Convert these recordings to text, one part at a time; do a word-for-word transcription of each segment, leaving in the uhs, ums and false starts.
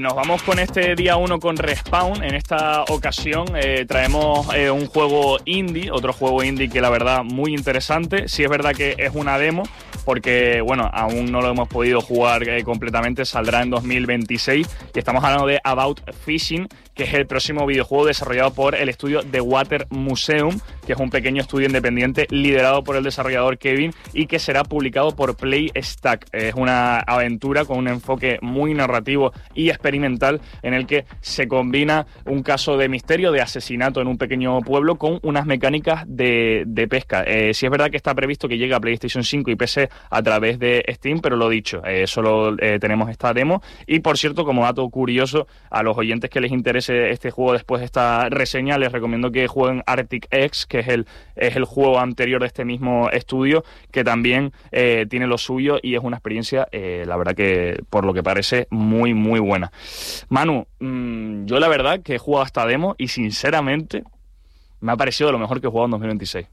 Nos vamos con este día uno con Respawn. En esta ocasión eh, traemos eh, un juego indie, otro juego indie que la verdad muy interesante. Sí es verdad que es una demo, porque bueno, aún no lo hemos podido jugar eh, completamente, saldrá en dos mil veintiséis y estamos hablando de About Fishing, que es el próximo videojuego desarrollado por el estudio The Water Museum, que es un pequeño estudio independiente liderado por el desarrollador Kevin y que será publicado por PlayStack. Es una aventura con un enfoque muy narrativo y experimental en el que se combina un caso de misterio, de asesinato en un pequeño pueblo con unas mecánicas de, de pesca. Eh, sí es verdad que está previsto que llegue a PlayStation cinco y P C a través de Steam, pero lo dicho, eh, solo eh, tenemos esta demo. Y por cierto, como dato curioso, a los oyentes que les interese este juego después de esta reseña, les recomiendo que jueguen Arctic X, que es el, es el juego anterior de este mismo estudio, que también eh, tiene lo suyo y es una experiencia, eh, la verdad que por lo que parece, muy, muy buena. Manu, mmm, yo la verdad que he jugado esta demo y sinceramente me ha parecido de lo mejor que he jugado en dos mil veintiséis.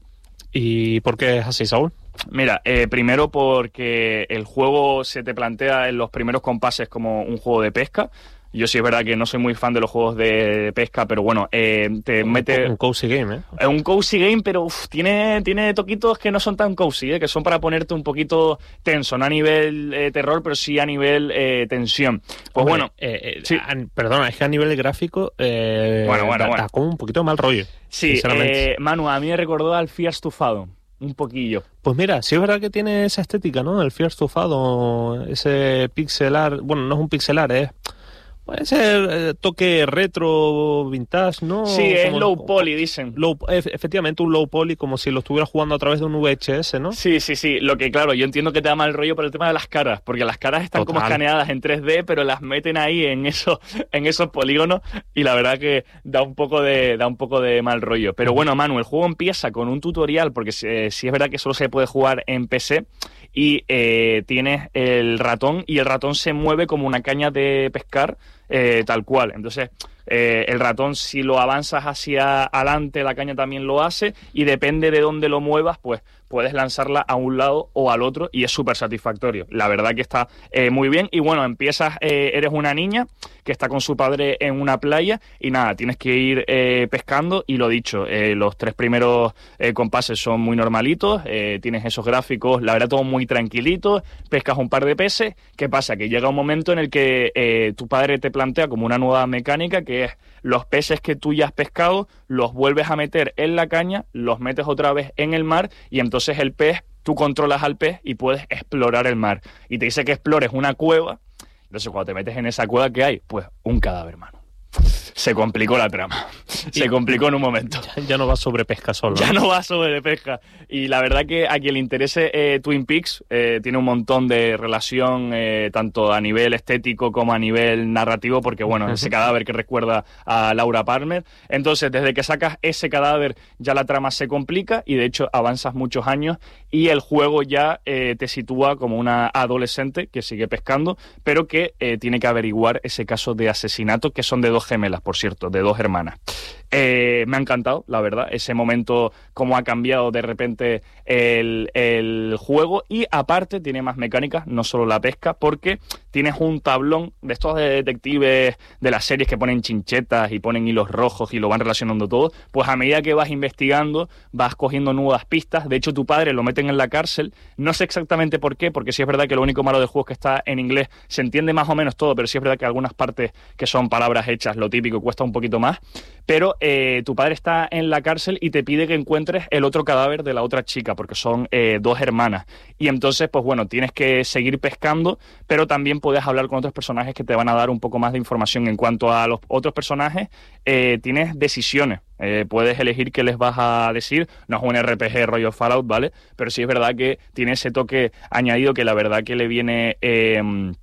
¿Y por qué es así, Saúl? Mira, eh, primero porque el juego se te plantea en los primeros compases como un juego de pesca. Yo sí es verdad que no soy muy fan de los juegos de pesca, pero bueno, eh, te un, mete... Un cozy game, ¿eh? Es un cozy game, pero uf, tiene, tiene toquitos que no son tan cozy, ¿eh? Que son para ponerte un poquito tenso, no a nivel eh, terror, pero sí a nivel eh, tensión. Pues Hombre, bueno... Eh, eh, sí. a, perdona, es que a nivel gráfico eh, bueno, bueno, da, bueno. da como un poquito mal rollo. Sí, eh, Manu, a mí me recordó al Fears to Fathom. Un poquillo. Pues mira, sí es verdad que tiene esa estética, ¿no? El Fears to Fathom, ese pixelar, bueno, no es un pixelar, es... Puede ser eh, toque retro, vintage, ¿no? Sí, es como, low poly, dicen. Low, efectivamente, un low poly, como si lo estuviera jugando a través de un V H S, ¿no? Sí, sí, sí. Lo que, claro, yo entiendo que te da mal rollo por el tema de las caras, porque las caras están Total. como escaneadas en tres D, pero las meten ahí en esos, en esos polígonos y la verdad que da un poco de, da un poco de mal rollo. Pero bueno, Manu, el juego empieza con un tutorial, porque eh, sí es verdad que solo se puede jugar en P C, y eh, tienes el ratón, y el ratón se mueve como una caña de pescar, eh, tal cual. Entonces, eh, el ratón, si lo avanzas hacia adelante, la caña también lo hace, y depende de dónde lo muevas, pues puedes lanzarla a un lado o al otro, y es súper satisfactorio. La verdad que está eh, muy bien. Y bueno, empiezas, eh, eres una niña que está con su padre en una playa, y nada, tienes que ir eh, pescando, y lo dicho, eh, los tres primeros eh, compases son muy normalitos, eh, tienes esos gráficos, la verdad todo muy tranquilito, pescas un par de peces. ¿Qué pasa? Que llega un momento en el que eh, tu padre te plantea como una nueva mecánica, que es los peces que tú ya has pescado, los vuelves a meter en la caña, los metes otra vez en el mar, y entonces el pez, tú controlas al pez y puedes explorar el mar. Y te dice que explores una cueva. Entonces cuando te metes en esa cueva, ¿qué hay? Pues un cadáver, hermano. Se complicó la trama. Se complicó en un momento. Ya, ya no va sobre pesca solo. Ya no va sobre pesca. Y la verdad que a quien le interese eh, Twin Peaks, eh, tiene un montón de relación, eh, tanto a nivel estético como a nivel narrativo, porque bueno, ese cadáver que recuerda a Laura Palmer. Entonces, desde que sacas ese cadáver, ya la trama se complica, y de hecho avanzas muchos años, y el juego ya eh, te sitúa como una adolescente que sigue pescando, pero que eh, tiene que averiguar ese caso de asesinato, que son de dos gemelas, por cierto, de dos hermanas. Eh, me ha encantado, la verdad, ese momento, cómo ha cambiado de repente el, el juego, y aparte tiene más mecánicas, no solo la pesca, porque tienes un tablón de estos de detectives de las series que ponen chinchetas y ponen hilos rojos y lo van relacionando todo. Pues a medida que vas investigando, vas cogiendo nuevas pistas. De hecho, tu padre lo meten en la cárcel, no sé exactamente por qué, porque sí es verdad que lo único malo del juego es que está en inglés, se entiende más o menos todo, pero sí es verdad que algunas partes que son palabras hechas, lo típico, cuesta un poquito más. Pero eh, tu padre está en la cárcel y te pide que encuentres el otro cadáver de la otra chica, porque son eh, dos hermanas. Y entonces, pues bueno, tienes que seguir pescando, pero también puedes hablar con otros personajes que te van a dar un poco más de información. En cuanto a los otros personajes, eh, tienes decisiones. Eh, puedes elegir qué les vas a decir. No es un R P G rollo Fallout, ¿vale? Pero sí es verdad que tiene ese toque añadido que la verdad que le viene... Eh,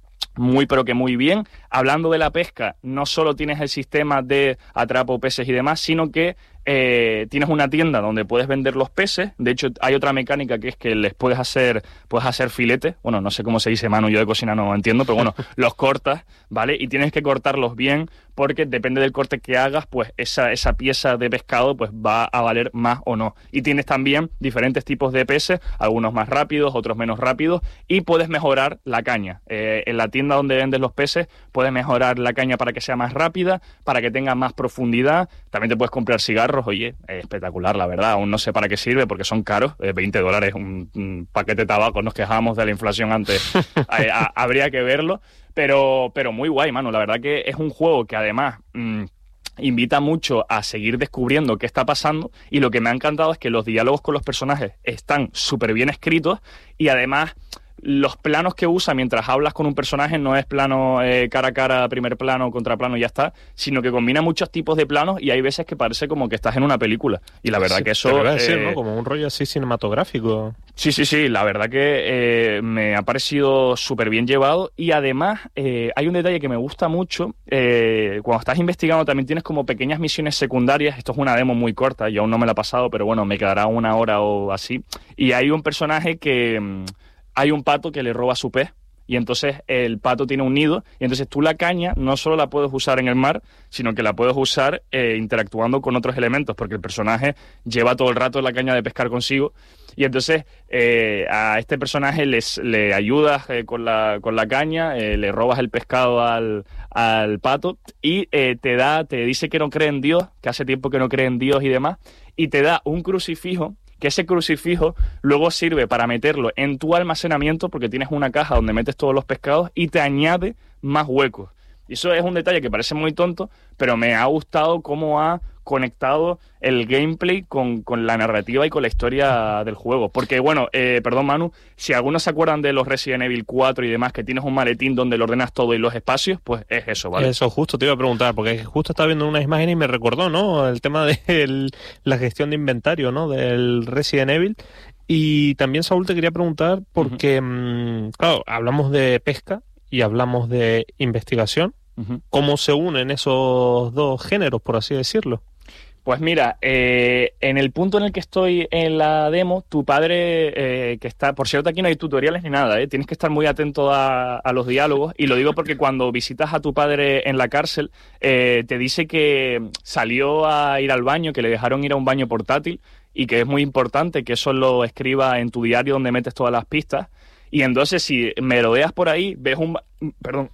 muy pero que muy bien. Hablando de la pesca, no solo tienes el sistema de atrapo peces y demás, sino que eh, tienes una tienda donde puedes vender los peces. De hecho, hay otra mecánica que es que les puedes hacer puedes hacer filetes. Bueno, no sé cómo se dice, Manu, yo de cocina no entiendo, pero bueno, los cortas, ¿vale? Y tienes que cortarlos bien, porque depende del corte que hagas, pues esa, esa pieza de pescado pues va a valer más o no. Y tienes también diferentes tipos de peces, algunos más rápidos, otros menos rápidos, y puedes mejorar la caña. Eh, en la tienda donde vendes los peces puedes puedes mejorar la caña para que sea más rápida, para que tenga más profundidad. También te puedes comprar cigarros, oye, es espectacular, la verdad. Aún no sé para qué sirve porque son caros, eh, veinte dólares un, un paquete de tabaco. Nos quejábamos de la inflación antes, eh, a, habría que verlo, pero, pero muy guay, mano. La verdad que es un juego que además... Mmm, invita mucho a seguir descubriendo qué está pasando, y lo que me ha encantado es que los diálogos con los personajes están súper bien escritos, y además los planos que usa mientras hablas con un personaje no es plano eh, cara a cara, primer plano, contraplano y ya está, sino que combina muchos tipos de planos y hay veces que parece como que estás en una película, y la verdad sí, que eso... Te lo voy a decir, eh, ¿no? Como un rollo así cinematográfico. Sí, sí, sí, la verdad que eh, me ha parecido súper bien llevado, y además eh, hay un detalle que me gusta mucho. Eh, cuando estás investigando también tienes como pequeñas misiones secundarias. Esto es una demo muy corta, yo aún no me la he pasado, pero bueno, me quedará una hora o así, y hay un personaje que... hay un pato que le roba su pez, y entonces el pato tiene un nido, y entonces tú la caña no solo la puedes usar en el mar, sino que la puedes usar eh, interactuando con otros elementos, porque el personaje lleva todo el rato la caña de pescar consigo, y entonces eh, a este personaje les, le ayudas eh, con, la, con la caña, eh, le robas el pescado al, al pato, y eh, te da, te dice que no cree en Dios, que hace tiempo que no cree en Dios y demás, y te da un crucifijo, que ese crucifijo luego sirve para meterlo en tu almacenamiento, porque tienes una caja donde metes todos los pescados y te añade más huecos. Y eso es un detalle que parece muy tonto, pero me ha gustado cómo ha conectado el gameplay con, con la narrativa y con la historia del juego. Porque, bueno, eh, perdón Manu, si algunos se acuerdan de los Resident Evil cuatro y demás, que tienes un maletín donde lo ordenas todo y los espacios, pues es eso, ¿vale? Eso, justo te iba a preguntar, porque justo estaba viendo unas imágenes y me recordó, ¿no? El tema de la gestión de inventario, ¿no? Del Resident Evil. Y también, Saúl, te quería preguntar, porque, uh-huh. claro, hablamos de pesca y hablamos de investigación. Uh-huh. ¿Cómo se unen esos dos géneros, por así decirlo? Pues mira, eh, en el punto en el que estoy en la demo, tu padre, eh, que está, por cierto, aquí no hay tutoriales ni nada, ¿eh? Tienes que estar muy atento a, a los diálogos, y lo digo porque cuando visitas a tu padre en la cárcel, eh, te dice que salió a ir al baño, que le dejaron ir a un baño portátil, y que es muy importante que eso lo escriba en tu diario donde metes todas las pistas, y entonces si merodeas por ahí, ves un... perdón...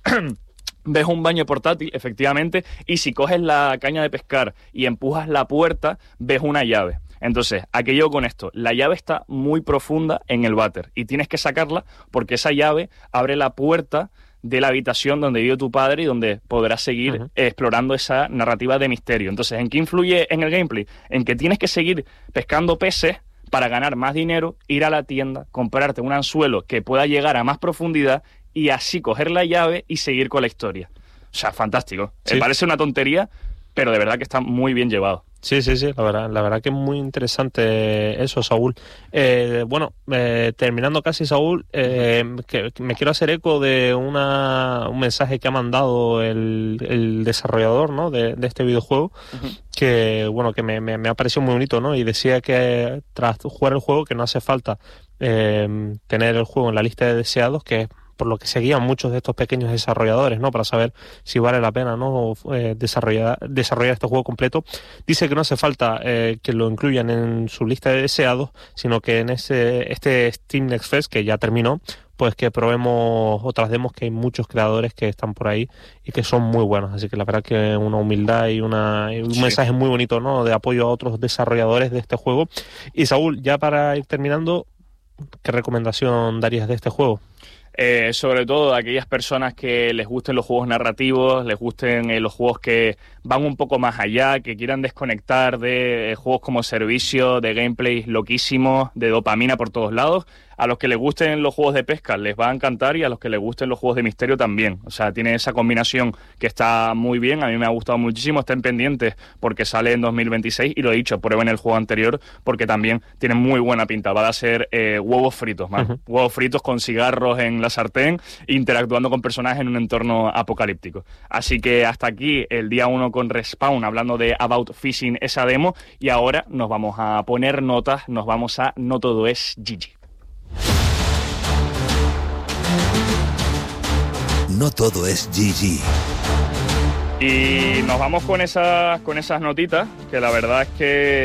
ves un baño portátil, efectivamente, y si coges la caña de pescar y empujas la puerta, ves una llave. Entonces, ¿a qué llego con esto? La llave está muy profunda en el váter y tienes que sacarla porque esa llave abre la puerta de la habitación donde vive tu padre y donde podrás seguir uh-huh. explorando esa narrativa de misterio. Entonces, ¿en qué influye en el gameplay? En que tienes que seguir pescando peces para ganar más dinero, ir a la tienda, comprarte un anzuelo que pueda llegar a más profundidad y así coger la llave y seguir con la historia. O sea, fantástico. Sí. Me parece una tontería, pero de verdad que está muy bien llevado. Sí, sí, sí, la verdad, la verdad que es muy interesante eso, Saúl. Eh, bueno, eh, terminando casi, Saúl, eh, que, que me quiero hacer eco de una, un mensaje que ha mandado el, el desarrollador, ¿no? de, de este videojuego, uh-huh. que bueno, que me, me, me ha parecido muy bonito, ¿no? Y decía que tras jugar el juego que no hace falta eh, tener el juego en la lista de deseados, que es por lo que seguían muchos de estos pequeños desarrolladores, ¿no? Para saber si vale la pena, ¿no? Eh, desarrollar, desarrollar este juego completo. Dice que no hace falta eh, que lo incluyan en su lista de deseados, sino que en ese este Steam Next Fest, que ya terminó, pues que probemos otras demos, que hay muchos creadores que están por ahí y que son muy buenos. Así que la verdad que una humildad y, una, y un sí. mensaje muy bonito, ¿no? De apoyo a otros desarrolladores de este juego. Y Saúl, ya para ir terminando, ¿qué recomendación darías de este juego? Eh, sobre todo a aquellas personas que les gusten los juegos narrativos, les gusten eh, los juegos que van un poco más allá, que quieran desconectar de eh, juegos como servicio, de gameplays loquísimos, de dopamina por todos lados. A los que les gusten los juegos de pesca les va a encantar, y a los que les gusten los juegos de misterio también. O sea, tiene esa combinación que está muy bien. A mí me ha gustado muchísimo. Estén pendientes porque sale en dos mil veintiséis, y lo he dicho, prueben el juego anterior porque también tiene muy buena pinta. Va a ser eh, huevos fritos, man. Uh-huh. Huevos fritos con cigarros en la sartén, interactuando con personajes en un entorno apocalíptico. Así que hasta aquí el día uno con Respawn, hablando de About Fishing, esa demo, y ahora nos vamos a poner notas, nos vamos a No Todo Es G G. No todo es G G. Y nos vamos con esas, con esas notitas, que la verdad es que